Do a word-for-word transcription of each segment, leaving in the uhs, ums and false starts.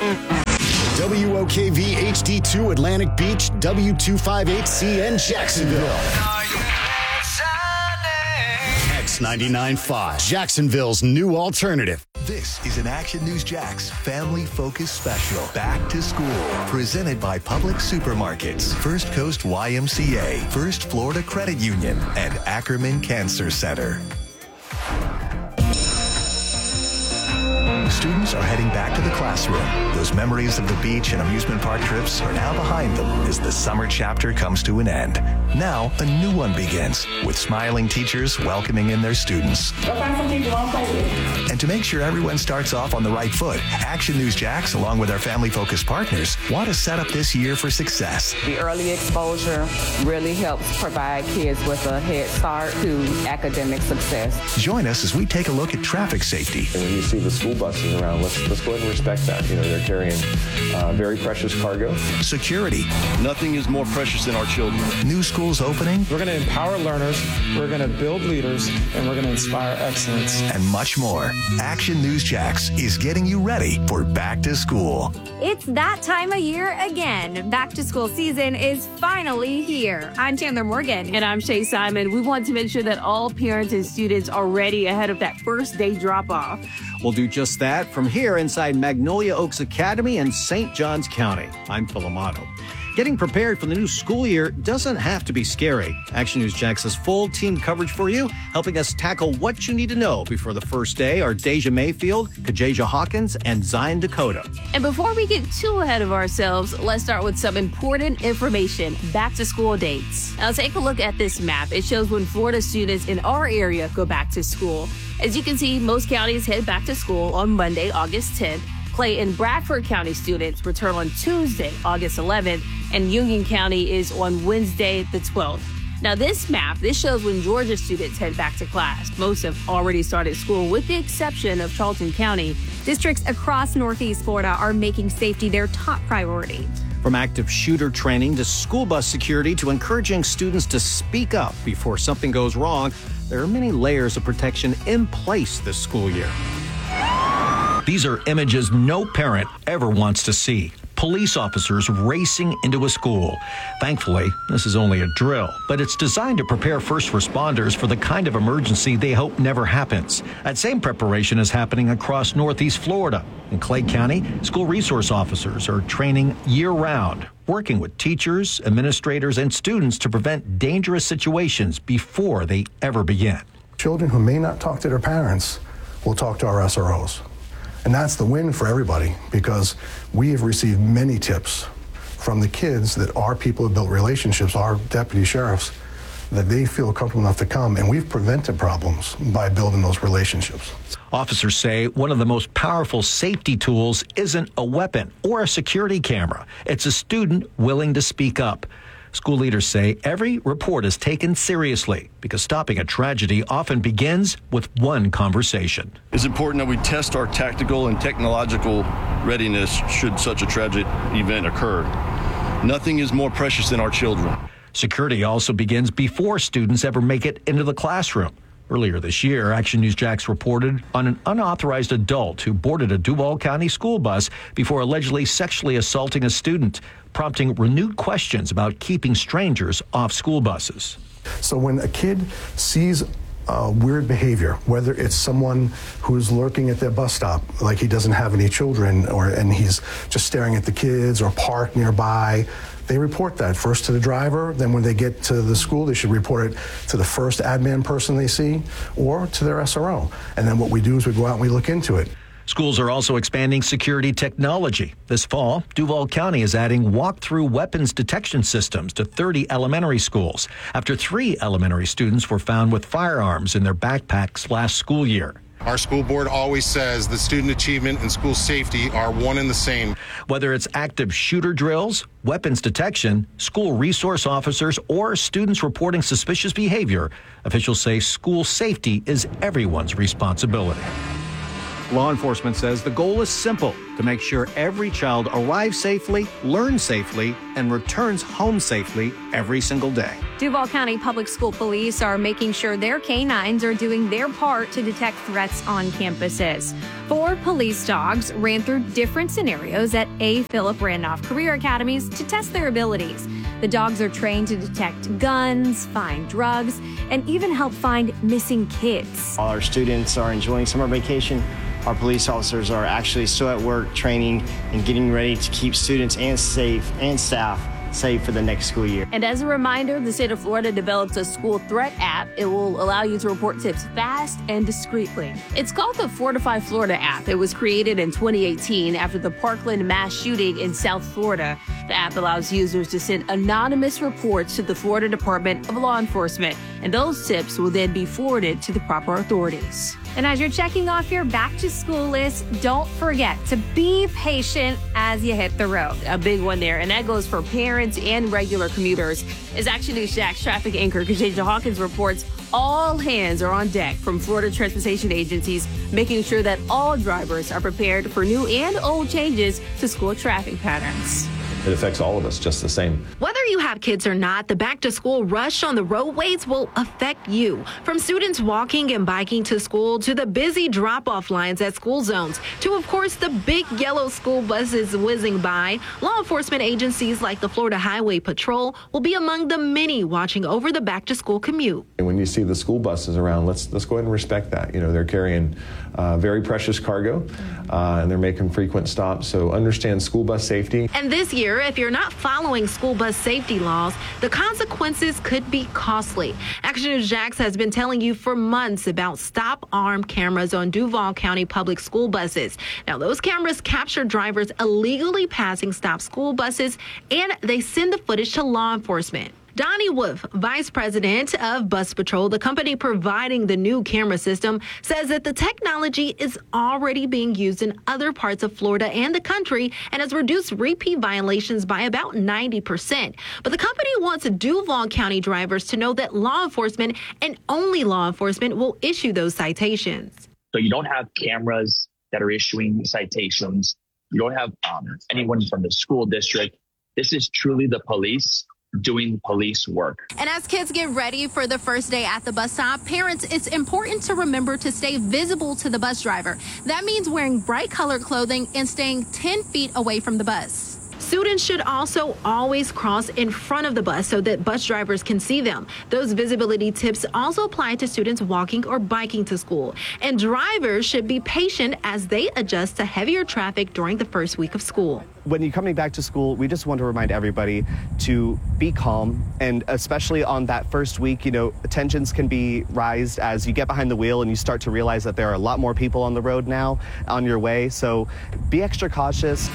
W O K V H D two Atlantic Beach, W two fifty-eight C N Jacksonville. X ninety-nine point five, Jacksonville's new alternative. This is an Action News Jax Family Focus Special. Back to School. Presented by Public Supermarkets, First Coast Y M C A, First Florida Credit Union, and Ackerman Cancer Center. Students are heading back to the classroom. Those memories of the beach and amusement park trips are now behind them as the summer chapter comes to an end. Now, a new one begins, with smiling teachers welcoming in their students. Go find some people on play with. And to make sure everyone starts off on the right foot, Action News Jax, along with our family-focused partners, want to set up this year for success. The early exposure really helps provide kids with a head start to academic success. Join us as we take a look at traffic safety. And when you see the school buses around, let's let's go ahead and respect that. You know, they're carrying uh, very precious cargo. Security. Nothing is more precious than our children. New schools opening. We're going to empower learners, we're going to build leaders, and we're going to inspire excellence. And much more. Action News Jax is getting you ready for back to school. It's that time of year again. Back to school season is finally here. I'm Chandler Morgan. And I'm Shay Simon. We want to make sure that all parents and students are ready ahead of that first day drop-off. We'll do just that from here inside Magnolia Oaks Academy in Saint Johns County. I'm Phil Amato. Getting prepared for the new school year doesn't have to be scary. Action News Jax has full team coverage for you, helping us tackle what you need to know before the first day are Deja Mayfield, Kajaja Hawkins, and Zion Dakota. And before we get too ahead of ourselves, let's start with some important information, back to school dates. Now take a look at this map. It shows when Florida students in our area go back to school. As you can see, most counties head back to school on Monday, August tenth. Clay and Bradford County students return on Tuesday, August eleventh, and Union County is on Wednesday, the twelfth. Now, this map, this shows when Georgia students head back to class. Most have already started school, with the exception of Charlton County. Districts across Northeast Florida are making safety their top priority. From active shooter training to school bus security to encouraging students to speak up before something goes wrong, there are many layers of protection in place this school year. These are images no parent ever wants to see. Police officers racing into a school. Thankfully, this is only a drill, but it's designed to prepare first responders for the kind of emergency they hope never happens. That same preparation is happening across Northeast Florida. In Clay County, school resource officers are training year-round, working with teachers, administrators, and students to prevent dangerous situations before they ever begin. Children who may not talk to their parents will talk to our S R Os. And that's the win for everybody, because we have received many tips from the kids that our people have built relationships, our deputy sheriffs, that they feel comfortable enough to come, and we've prevented problems by building those relationships. Officers say one of the most powerful safety tools isn't a weapon or a security camera. It's a student willing to speak up. School leaders say every report is taken seriously because stopping a tragedy often begins with one conversation. It's important that we test our tactical and technological readiness should such a tragic event occur. Nothing is more precious than our children. Security also begins before students ever make it into the classroom. Earlier this year, Action News Jax reported on an unauthorized adult who boarded a Duval County school bus before allegedly sexually assaulting a student, prompting renewed questions about keeping strangers off school buses. So when a kid sees uh, weird behavior, whether it's someone who's lurking at their bus stop, like he doesn't have any children, or and he's just staring at the kids, or parked nearby, they report that first to the driver. Then when they get to the school, they should report it to the first admin person they see, or to their S R O. And then what we do is we go out and we look into it. Schools are also expanding security technology. This fall, Duval County is adding walk-through weapons detection systems to thirty elementary schools after three elementary students were found with firearms in their backpacks last school year. Our school board always says that student achievement and school safety are one and the same. Whether it's active shooter drills, weapons detection, school resource officers, or students reporting suspicious behavior, officials say school safety is everyone's responsibility. Law enforcement says the goal is simple: to make sure every child arrives safely, learns safely, and returns home safely every single day. Duval County Public School Police are making sure their canines are doing their part to detect threats on campuses. Four police dogs ran through different scenarios at A. Philip Randolph Career Academies to test their abilities. The dogs are trained to detect guns, find drugs, and even help find missing kids. While our students are enjoying summer vacation, our police officers are actually still at work training and getting ready to keep students and safe and staff safe for the next school year. And as a reminder, the state of Florida developed a school threat app. It will allow you to report tips fast and discreetly. It's called the Fortify Florida app. It was created in twenty eighteen after the Parkland mass shooting in South Florida. The app allows users to send anonymous reports to the Florida Department of Law Enforcement, and those tips will then be forwarded to the proper authorities. And as you're checking off your back to school list, don't forget to be patient as you hit the road. A big one there, and that goes for parents and regular commuters. As Action News Jax traffic anchor Kajaja Hawkins reports, all hands are on deck from Florida transportation agencies, making sure that all drivers are prepared for new and old changes to school traffic patterns. It affects all of us just the same. Whether you have kids or not, the back-to-school rush on the roadways will affect you. From students walking and biking to school, to the busy drop-off lines at school zones, to, of course, the big yellow school buses whizzing by, law enforcement agencies like the Florida Highway Patrol will be among the many watching over the back-to-school commute. And when you see the school buses around, let's let's go ahead and respect that. You know, they're carrying uh, very precious cargo, uh, and they're making frequent stops. So understand school bus safety. And this year, if you're not following school bus safety laws, the consequences could be costly. Action News Jax has been telling you for months about stop arm cameras on Duval County public school buses. Now, those cameras capture drivers illegally passing stop school buses, and they send the footage to law enforcement. Donnie Wolf, Vice President of Bus Patrol, the company providing the new camera system, says that the technology is already being used in other parts of Florida and the country and has reduced repeat violations by about ninety percent. But the company wants Duval County drivers to know that law enforcement and only law enforcement will issue those citations. So you don't have cameras that are issuing citations. You don't have um, anyone from the school district. This is truly the police doing police work. And as kids get ready for the first day at the bus stop, parents, it's important to remember to stay visible to the bus driver. That means wearing bright colored clothing and staying ten feet away from the bus. Students should also always cross in front of the bus so that bus drivers can see them. Those visibility tips also apply to students walking or biking to school. And drivers should be patient as they adjust to heavier traffic during the first week of school. When you're coming back to school, we just want to remind everybody to be calm, and especially on that first week, you know, tensions can be raised as you get behind the wheel and you start to realize that there are a lot more people on the road now on your way. So be extra cautious.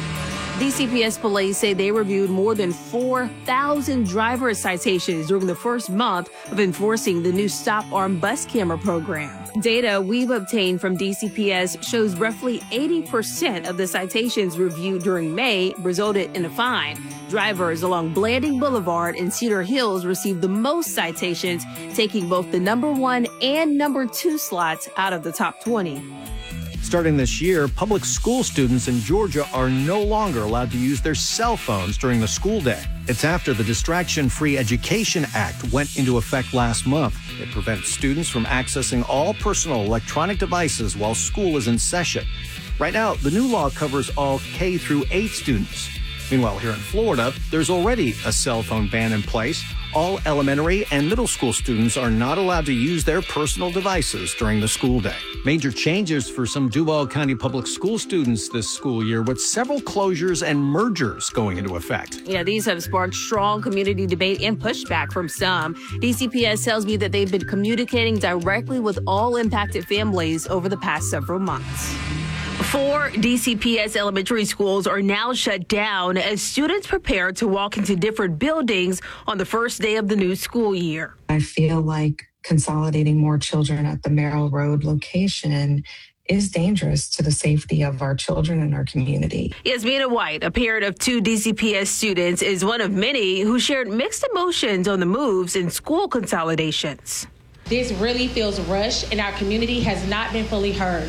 D C P S police say they reviewed more than four thousand driver citations during the first month of enforcing the new Stop Arm bus camera program. Data we've obtained from D C P S shows roughly eighty percent of the citations reviewed during May resulted in a fine. Drivers along Blanding Boulevard and Cedar Hills received the most citations, taking both the number one and number two slots out of the top twenty. Starting this year, public school students in Georgia are no longer allowed to use their cell phones during the school day. It's after the Distraction-Free Education Act went into effect last month. It prevents students from accessing all personal electronic devices while school is in session. Right now, the new law covers all K through eight students. Meanwhile, here in Florida, there's already a cell phone ban in place. All elementary and middle school students are not allowed to use their personal devices during the school day. Major changes for some Duval County public school students this school year, with several closures and mergers going into effect. Yeah, these have sparked strong community debate and pushback from some. D C P S tells me that they've been communicating directly with all impacted families over the past several months. Four D C P S elementary schools are now shut down as students prepare to walk into different buildings on the first day of the new school year. I feel like consolidating more children at the Merrill Road location is dangerous to the safety of our children and our community. Yasmina White, a parent of two D C P S students, is one of many who shared mixed emotions on the moves in school consolidations. This really feels rushed, and our community has not been fully heard.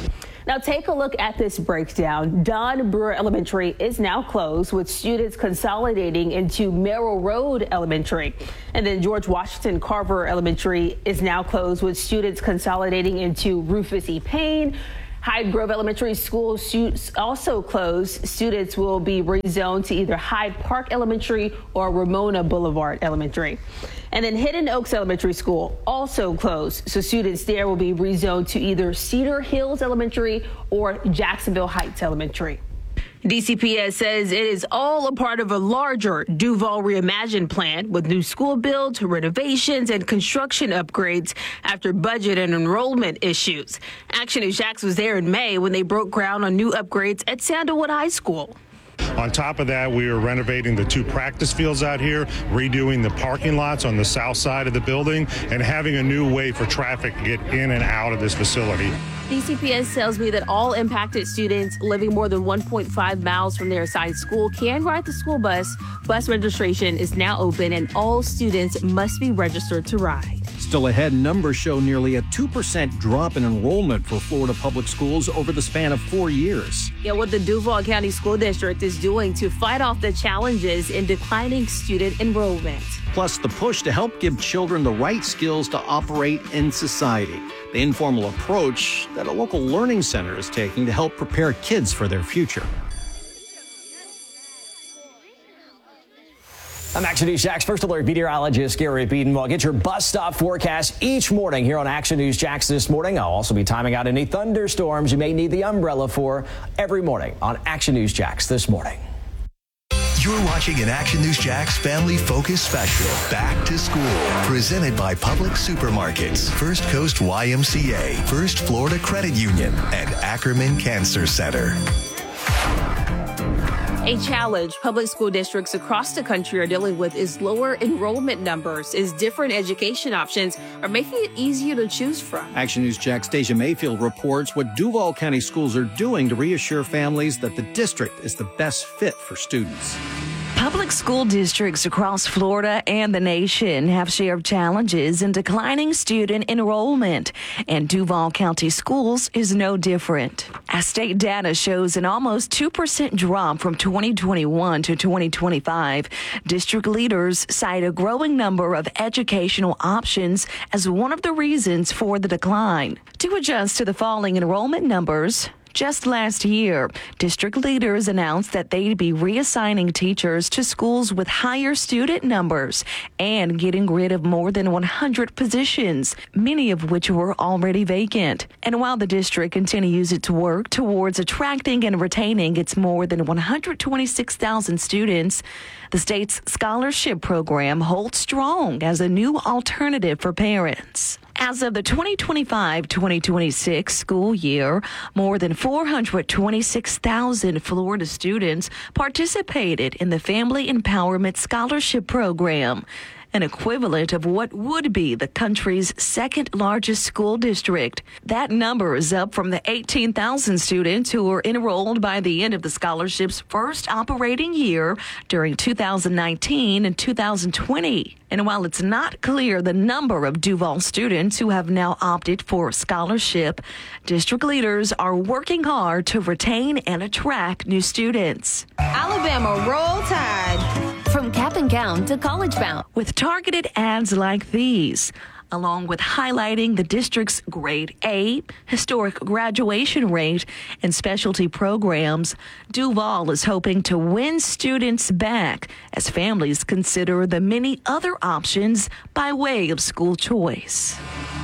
Now take a look at this breakdown. Don Brewer Elementary is now closed, with students consolidating into Merrill Road Elementary. And then George Washington Carver Elementary is now closed, with students consolidating into Rufus E. Payne. Hyde Grove Elementary School also closed. Students will be rezoned to either Hyde Park Elementary or Ramona Boulevard Elementary. And then Hidden Oaks Elementary School also closed, so students there will be rezoned to either Cedar Hills Elementary or Jacksonville Heights Elementary. D C P S says it is all a part of a larger Duval Reimagined plan, with new school builds, renovations, and construction upgrades after budget and enrollment issues. Action News Jax was there in May when they broke ground on new upgrades at Sandalwood High School. On top of that, we are renovating the two practice fields out here, redoing the parking lots on the south side of the building, and having a new way for traffic to get in and out of this facility. D C P S tells me that all impacted students living more than one point five miles from their assigned school can ride the school bus. Bus registration is now open, and all students must be registered to ride. Still ahead, numbers show nearly a two percent drop in enrollment for Florida public schools over the span of four years. Yeah, what the Duval County School District is doing to fight off the challenges in declining student enrollment. Plus, the push to help give children the right skills to operate in society. The informal approach that a local learning center is taking to help prepare kids for their future. I'm Action News Jax First Alert meteorologist Gary Bedenwald. Get your bus stop forecast each morning here on Action News Jax this morning. I'll also be timing out any thunderstorms you may need the umbrella for every morning on Action News Jax this morning. You're watching an Action News Jax Family Focus Special, Back to School, presented by Public Supermarkets, First Coast Y M C A, First Florida Credit Union, and Ackerman Cancer Center. A challenge public school districts across the country are dealing with is lower enrollment numbers, as different education options are making it easier to choose from. Action News Jax Deja Mayfield reports what Duval County schools are doing to reassure families that the district is the best fit for students. Public school districts across Florida and the nation have shared challenges in declining student enrollment, and Duval County Schools is no different. As state data shows an almost two percent drop from twenty twenty-one to twenty twenty-five, district leaders cite a growing number of educational options as one of the reasons for the decline. To adjust to the falling enrollment numbers, just last year, district leaders announced that they'd be reassigning teachers to schools with higher student numbers and getting rid of more than one hundred positions, many of which were already vacant. And while the district continues its work towards attracting and retaining its more than one hundred twenty-six thousand students, the state's scholarship program holds strong as a new alternative for parents. As of the twenty twenty-five twenty twenty-six school year, more than four hundred twenty-six thousand Florida students participated in the Family Empowerment Scholarship Program, an equivalent of what would be the country's second largest school district. That number is up from the eighteen thousand students who were enrolled by the end of the scholarship's first operating year during two thousand nineteen and two thousand twenty. And while it's not clear the number of Duval students who have now opted for a scholarship, district leaders are working hard to retain and attract new students. Alabama Roll Tide. From cap and gown to college bound. With targeted ads like these, along with highlighting the district's grade A, historic graduation rate, and specialty programs, Duval is hoping to win students back as families consider the many other options by way of school choice.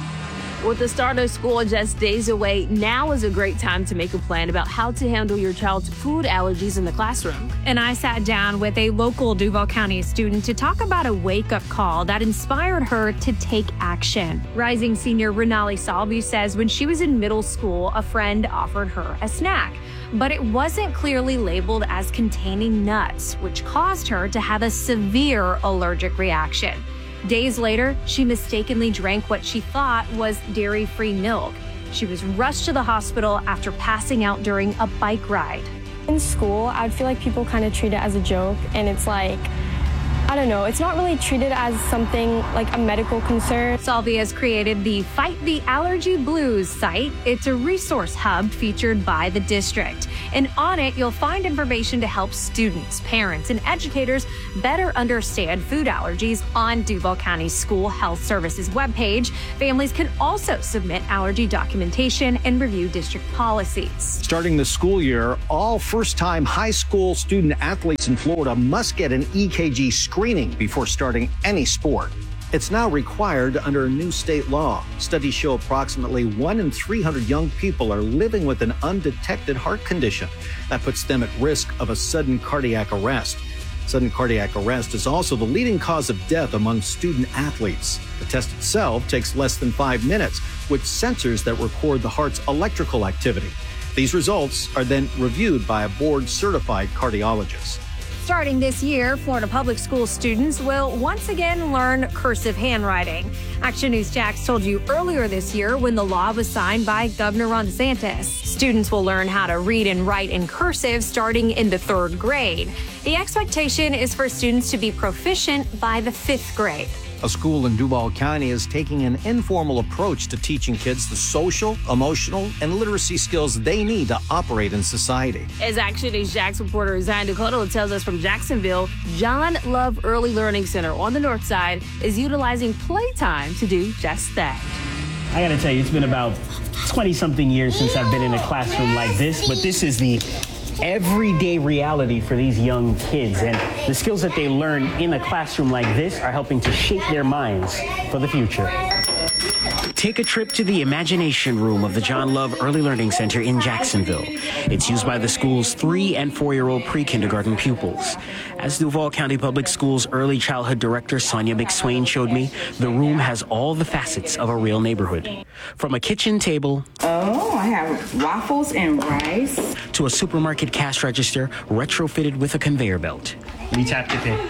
With the start of school just days away, now is a great time to make a plan about how to handle your child's food allergies in the classroom. And I sat down with a local Duval County student to talk about a wake-up call that inspired her to take action. Rising senior Renali Salvi says when she was in middle school, a friend offered her a snack, but it wasn't clearly labeled as containing nuts, which caused her to have a severe allergic reaction. Days later, she mistakenly drank what she thought was dairy-free milk. She was rushed to the hospital after passing out during a bike ride. In school, I feel like people kind of treat it as a joke, and it's like, I I don't know, it's not really treated as something like a medical concern. Salvia has created the Fight the Allergy Blues site. It's a resource hub featured by the district. And on it, you'll find information to help students, parents, and educators better understand food allergies on Duval County School Health Services webpage. Families can also submit allergy documentation and review district policies. Starting the school year, all first-time high school student athletes in Florida must get an E K G screening before starting any sport. It's now required under a new state law. Studies show approximately one in three hundred young people are living with an undetected heart condition. That puts them at risk of a sudden cardiac arrest. Sudden cardiac arrest is also the leading cause of death among student athletes. The test itself takes less than five minutes with sensors that record the heart's electrical activity. These results are then reviewed by a board-certified cardiologist. Starting this year, Florida Public School students will once again learn cursive handwriting. Action News Jax told you earlier this year when the law was signed by Governor Ron DeSantis. Students will learn how to read and write in cursive starting in the third grade. The expectation is for students to be proficient by the fifth grade. A school in Duval County is taking an informal approach to teaching kids the social, emotional, and literacy skills they need to operate in society. As Action News Jax reporter Zion Dakota tells us from Jacksonville, John Love Early Learning Center on the north side is utilizing playtime to do just that. I gotta tell you, it's been about twenty-something years since I've been in a classroom like this, but this is the everyday reality for these young kids, and the skills that they learn in a classroom like this are helping to shape their minds for the future. Take a trip to the Imagination Room of the John Love Early Learning Center in Jacksonville. It's used by the school's three and four-year-old pre-kindergarten pupils. As Duval County Public Schools Early Childhood Director Sonia McSwain showed me, the room has all the facets of a real neighborhood. From a kitchen table Oh, I have waffles and rice. to a supermarket cash register retrofitted with a conveyor belt. We tap to pay.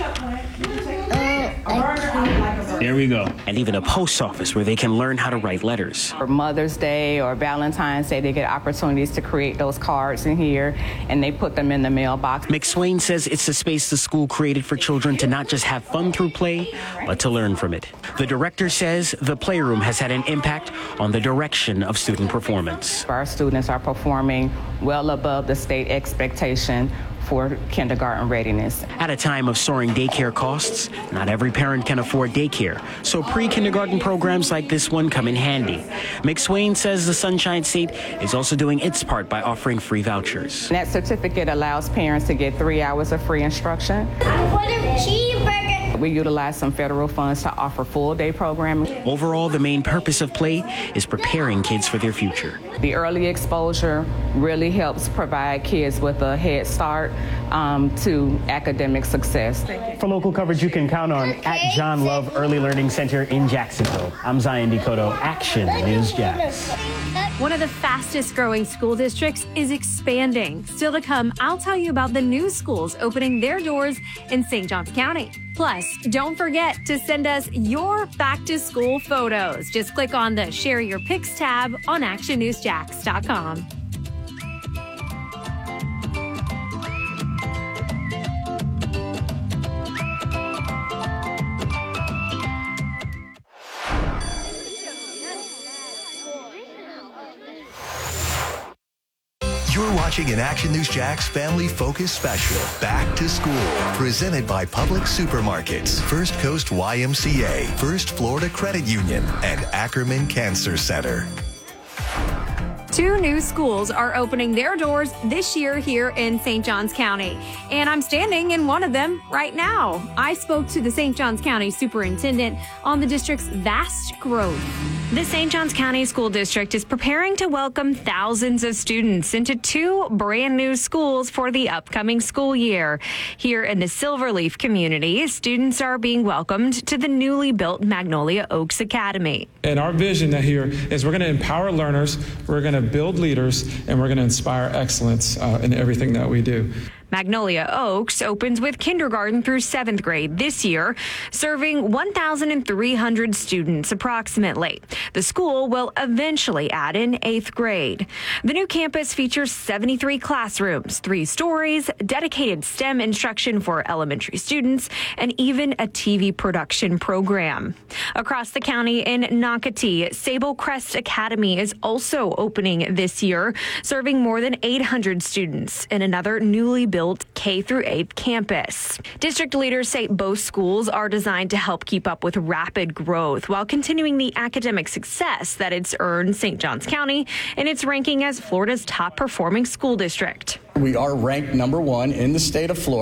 There we go. And even a post office where they can learn how to write letters. For Mother's Day or Valentine's Day, they get opportunities to create those cards in here, and they put them in the mailbox. McSwain says it's a space the school created for children to not just have fun through play, but to learn from it. The director says the playroom has had an impact on the direction of student performance. Our students are performing well above the state expectation for kindergarten readiness. At a time of soaring daycare costs, not every parent can afford daycare, so pre-kindergarten programs like this one come in handy. McSwain says the Sunshine State is also doing its part by offering free vouchers. That certificate allows parents to get three hours of free instruction. I want a cheeseburger. We utilize some federal funds to offer full-day programming. Overall, the main purpose of play is preparing kids for their future. The early exposure really helps provide kids with a head start um, to academic success. For local coverage you can count on at John Love Early Learning Center in Jacksonville. I'm Zion Dakota, Action News Jax. One of the fastest growing school districts is expanding. Still to come, I'll tell you about the new schools opening their doors in Saint Johns County. Plus, don't forget to send us your back to school photos. Just click on the Share Your Pics tab on action news jax dot com. You're watching an Action News Jax Family Focus Special, Back to School, presented by Public Supermarkets, First Coast Y M C A, First Florida Credit Union, and Ackerman Cancer Center. Two new schools are opening their doors this year here in Saint Johns County, and I'm standing in one of them right now. I spoke to the Saint Johns County superintendent on the district's vast growth. The Saint Johns County School District is preparing to welcome thousands of students into two brand new schools for the upcoming school year. Here in the Silverleaf community, students are being welcomed to the newly built Magnolia Oaks Academy. And our vision here is we're going to empower learners, we're going to build leaders, and we're going to inspire excellence uh, in everything that we do. Magnolia Oaks opens with kindergarten through seventh grade this year, serving one thousand three hundred students approximately. The school will eventually add in eighth grade. The new campus features seventy-three classrooms, three stories, dedicated STEM instruction for elementary students, and even a T V production program. Across the county in Nocatee, Sable Crest Academy is also opening this year, serving more than eight hundred students in another newly built K through eighth campus. District leaders say both schools are designed to help keep up with rapid growth while continuing the academic success that it's earned Saint Johns County in its ranking as Florida's top performing school district. We are ranked number one in the state of Florida.